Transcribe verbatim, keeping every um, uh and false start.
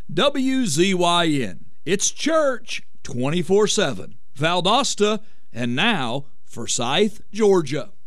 W Z Y N. It's church twenty-four seven. Valdosta, and now Forsyth, Georgia.